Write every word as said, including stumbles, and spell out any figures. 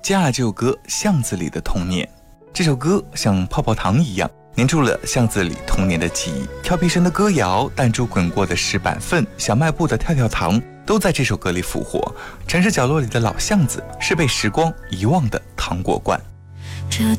接下来这首歌《巷子里的童年》，这首歌像泡泡糖一样粘住了巷子里童年的记忆，调皮声的歌谣，弹珠滚过的石板缝，小卖部的跳跳糖，都在这首歌里复活。城市角落里的老巷子，是被时光遗忘的糖果罐。 这